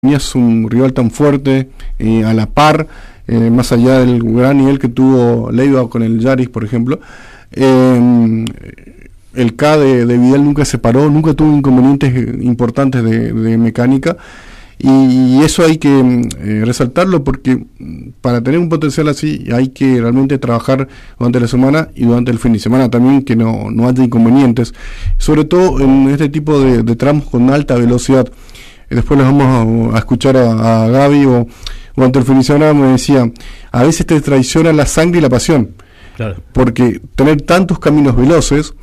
tenías un rival tan fuerte, a la par, más allá del gran nivel que tuvo Leiva con el Yaris, por ejemplo. El K de Vidal nunca se paró, nunca tuvo inconvenientes importantes de mecánica, y eso hay que resaltarlo, porque para tener un potencial así hay que realmente trabajar durante la semana y durante el fin de semana también, que no haya inconvenientes, sobre todo en este tipo de tramos con alta velocidad. Después les vamos a escuchar a Gaby o ante el fin de semana me decía, a veces te traiciona la sangre y la pasión, claro, porque tener tantos caminos veloces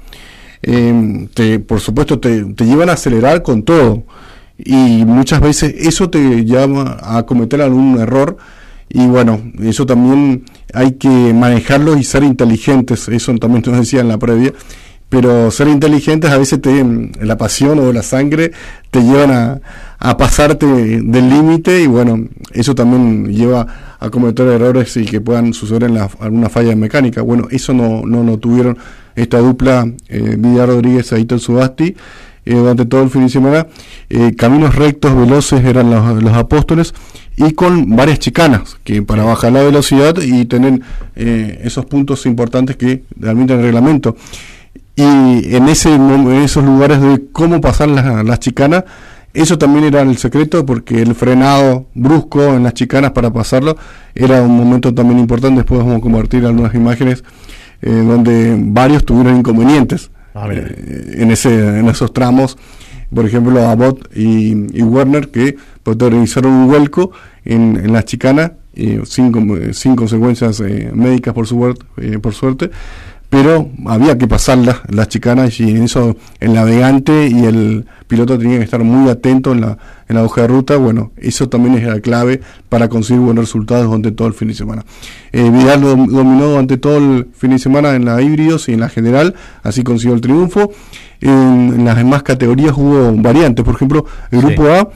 por supuesto te llevan a acelerar con todo, y muchas veces eso te llama a cometer algún error, y bueno, eso también hay que manejarlo y ser inteligentes. Eso también nos decía en la previa, pero ser inteligentes a veces la pasión o la sangre te llevan a pasarte del límite, y bueno, eso también lleva a cometer errores y que puedan suceder en alguna falla mecánica. Bueno, eso no tuvieron esta dupla, Vidal Rodríguez y Aitor Subasti, durante todo el fin de semana. Caminos rectos, veloces eran los apóstoles, y con varias chicanas que para bajar la velocidad y tener esos puntos importantes que realmente el reglamento. Y en esos lugares de cómo pasar las chicanas, eso también era el secreto, porque el frenado brusco en las chicanas para pasarlo era un momento también importante. Después vamos a compartir algunas imágenes donde varios tuvieron inconvenientes en esos tramos. Por ejemplo, Abbott y Werner, que protagonizaron un vuelco en las chicanas, sin consecuencias médicas por suerte, pero había que pasar las chicanas, y en eso el navegante y el piloto tenían que estar muy atentos en la hoja de ruta. Bueno, eso también es la clave para conseguir buenos resultados durante todo el fin de semana. Vidal dominó durante todo el fin de semana en la híbridos y en la general, así consiguió el triunfo. En las demás categorías hubo variantes, por ejemplo, el grupo A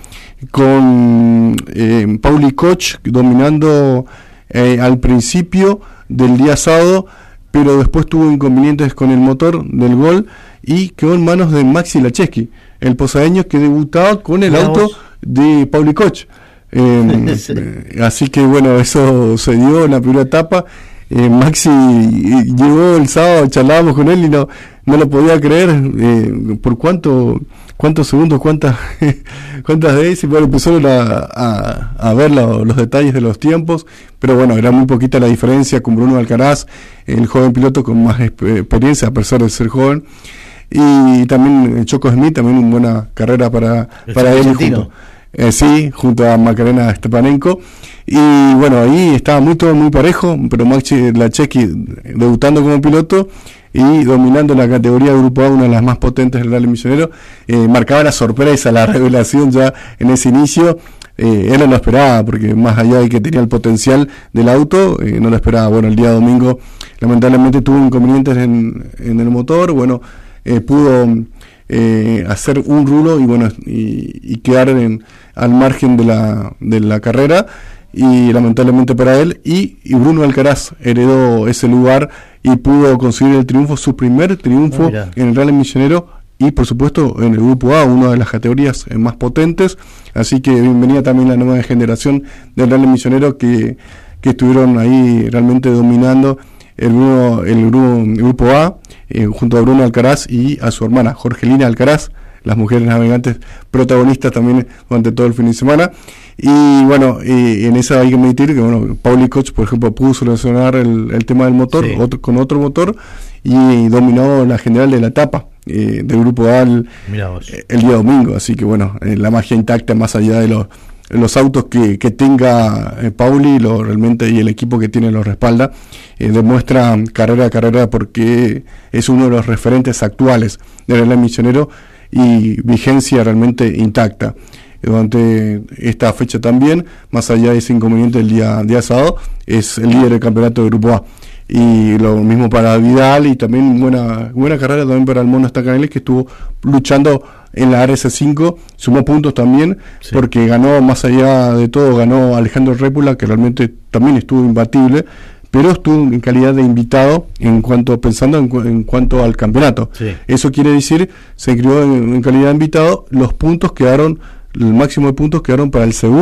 con Pauli Koch dominando al principio del día sábado, pero después tuvo inconvenientes con el motor del Gol y quedó en manos de Maxi Lacheski, el posadeño que debutaba con el auto de Pauli Koch. Así que bueno, eso se dio en la primera etapa. Maxi llegó el sábado, charlábamos con él y no lo podía creer, por cuántos segundos, cuántas veces. Bueno, empezaron a ver los detalles de los tiempos, pero bueno, era muy poquita la diferencia con Bruno Alcaraz, el joven piloto con más experiencia a pesar de ser joven, y también Choco Smith, también una buena carrera para él junto a Macarena Stepanenko. Y bueno, ahí estaba todo muy parejo, pero Maxi Lacheski debutando como piloto y dominando la categoría de Grupo A, una de las más potentes del Rally Misionero. Marcaba la sorpresa, la revelación ya en ese inicio. Él no lo esperaba, porque más allá de que tenía el potencial del auto, no lo esperaba. Bueno, el día domingo lamentablemente tuvo inconvenientes en el motor. Bueno, pudo hacer un rulo y bueno, y quedar al margen de la carrera, y lamentablemente para él, y Bruno Alcaraz heredó ese lugar y pudo conseguir el triunfo, su primer triunfo en el Rally Misionero, y por supuesto en el Grupo A, una de las categorías más potentes. Así que bienvenida también la nueva generación del Rally Misionero que estuvieron ahí realmente dominando el Grupo A, junto a Bruno Alcaraz y a su hermana Jorgelina Alcaraz, las mujeres navegantes protagonistas también durante todo el fin de semana. Y bueno, en esa hay que admitir que bueno, Pauli Koch, por ejemplo, pudo solucionar el tema del motor con otro motor, y dominó la general de la etapa del Grupo A el día domingo. Así que bueno, la magia intacta, más allá de los autos que tenga Pauli, realmente, y el equipo que tiene lo respalda, demuestra carrera a carrera, porque es uno de los referentes actuales del Rally Misionero y vigencia realmente intacta durante esta fecha también. Más allá de ese inconveniente del día sábado, es el líder del campeonato de Grupo A. Y lo mismo para Vidal, y también buena carrera también para el Mono Stacanelis, que estuvo luchando en la RS5, sumó puntos también, porque ganó, más allá de todo, ganó Alejandro Répula, que realmente también estuvo imbatible, pero estuvo en calidad de invitado pensando en cuanto al campeonato. Eso quiere decir, se inscribió en calidad de invitado, los puntos quedaron el máximo de puntos quedaron para el segundo